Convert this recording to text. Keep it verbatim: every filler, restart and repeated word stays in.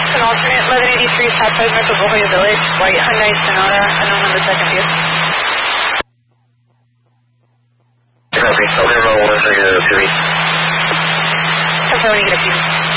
An alternate, eleven eighty-three Southside North of La Jolla Village, white Hyundai Sonata, unknown on the second view. Copy. I'll be around one second to see. Confirm when you get a view.